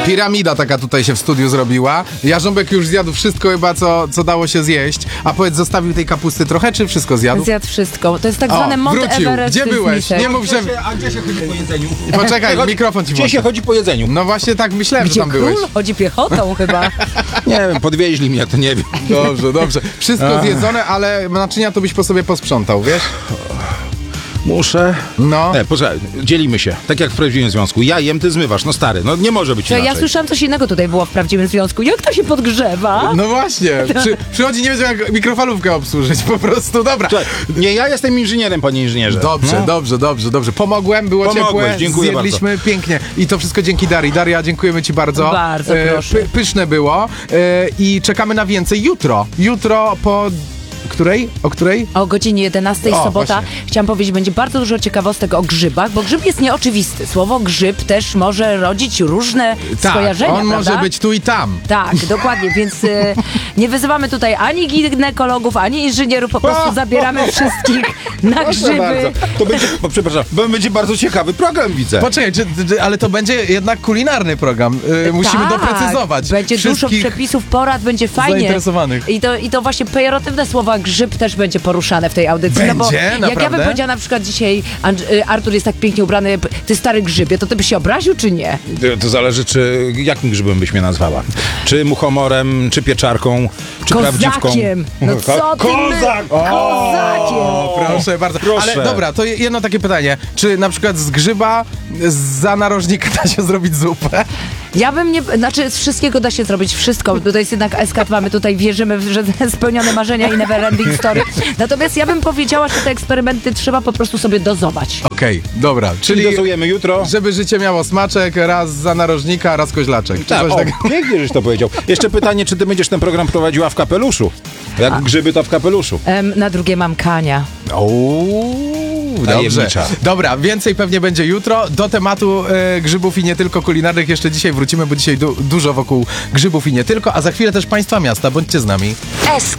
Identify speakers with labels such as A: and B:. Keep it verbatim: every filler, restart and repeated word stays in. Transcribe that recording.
A: Piramida taka tutaj się w studiu zrobiła. Jarząbek już zjadł wszystko chyba, co, co dało się zjeść. A powiedz, zostawił tej kapusty trochę, czy wszystko zjadł?
B: Zjadł wszystko. To jest tak
A: O,
B: zwane Mont
A: wrócił.
B: Everest.
A: Gdzie
B: z
A: byłeś?
B: misek.
A: Nie mów, że...
C: A gdzie się chodzi po jedzeniu?
A: Poczekaj, mikrofon ci
C: Gdzie się
A: włączę.
C: chodzi po jedzeniu?
A: No właśnie tak myślałem, że
B: Gdzie
A: tam
B: król
A: byłeś.
B: chodzi piechotą chyba.
C: Nie wiem, podwieźli mnie, to nie wiem.
A: Dobrze, dobrze. Wszystko zjedzone, ale naczynia to byś po sobie posprzątał, wiesz?
C: Muszę.
A: No.
C: Nie, poczekaj, dzielimy się. Tak jak w prawdziwym związku. Ja jem, ty zmywasz. No stary, no nie może być
B: To
C: inaczej.
B: ja słyszałam coś innego tutaj było w prawdziwym związku. Jak to się podgrzewa?
A: No właśnie. Przy, przychodzi, nie wiedział jak mikrofalówkę obsłużyć, po prostu. Dobra.
C: Słuchaj, nie, ja jestem inżynierem, panie inżynierze.
A: Dobrze,
C: No.
A: dobrze, dobrze, dobrze. Pomogłem, było
C: Pomogłeś,
A: ciepłe,
C: dziękuję
A: zjedliśmy pięknie. I to wszystko dzięki Darii. Daria, dziękujemy ci bardzo.
B: Bardzo proszę.
A: py- pyszne było. E, I czekamy na więcej jutro. Jutro po... Której? O której?
B: O godzinie jedenastej
A: O,
B: sobota.
A: właśnie.
B: Chciałam powiedzieć, będzie bardzo dużo ciekawostek o grzybach, bo grzyb jest nieoczywisty. Słowo grzyb też może rodzić różne
A: Tak,
B: skojarzenia,
A: on
B: prawda?
A: może być tu i tam.
B: Tak, dokładnie, więc e, nie wyzywamy tutaj ani ginekologów, ani inżynierów, po prostu zabieramy wszystkich na
C: Proszę
B: grzyby.
C: bardzo. To będzie, o, przepraszam, bo będzie bardzo ciekawy program, widzę.
A: Poczekaj, czy, czy, ale to będzie jednak kulinarny program. E, musimy
B: Tak,
A: doprecyzować.
B: Będzie dużo
A: Wszystkich
B: przepisów, porad, będzie fajnie.
A: zainteresowanych.
B: I to, I to właśnie pejoratywne słowa grzyb też będzie poruszane w tej audycji. No bo
A: Będzie?
B: jak ja bym
A: Naprawdę?
B: powiedziała na przykład dzisiaj, Andrz- y, Artur jest tak pięknie ubrany, ty stary grzybie, to ty byś się obraził czy nie?
C: To- To zależy, czy jakim grzybem byś mnie nazwała. Czy muchomorem, czy pieczarką, czy prawdziwką.
B: Kozakiem! No co ty my-
C: Kozak!
B: Kozakiem!
A: O, proszę bardzo.
C: Proszę.
A: Ale dobra, to jedno takie pytanie. Czy na przykład z grzyba za narożnika da się zrobić zupę?
B: Ja bym nie... Znaczy z wszystkiego da się zrobić wszystko. To jest jednak S K, mamy tutaj, wierzymy, w- że spełnione marzenia i never ending story. Natomiast ja bym powiedziała, że te eksperymenty trzeba po prostu sobie dozować.
A: Okej, dobra.
C: Czyli
A: Czyli
C: dozujemy jutro.
A: żeby życie miało smaczek, raz za narożnika, raz koźlaczek. Czy
C: Tak,
A: coś
C: o,
A: takiego.
C: pięknie, żeś to powiedział. Jeszcze pytanie, czy ty będziesz ten program prowadziła w kapeluszu? Jak grzyby, to w kapeluszu.
B: Em, na drugie mam Kania.
A: Ouu, dobrze.
C: Tajemnicza.
A: Dobra, więcej pewnie będzie jutro. Do tematu e, grzybów i nie tylko kulinarnych jeszcze dzisiaj wrócimy, bo dzisiaj du- dużo wokół grzybów i nie tylko, a za chwilę też państwa miasta. Bądźcie z nami.
D: S